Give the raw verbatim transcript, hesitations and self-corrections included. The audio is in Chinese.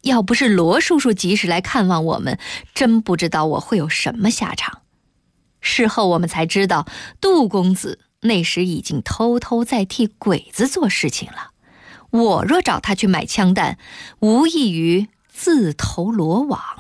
要不是罗叔叔及时来看望我们，真不知道我会有什么下场。事后我们才知道，杜公子那时已经偷偷在替鬼子做事情了。我若找他去买枪弹，无异于自投罗网。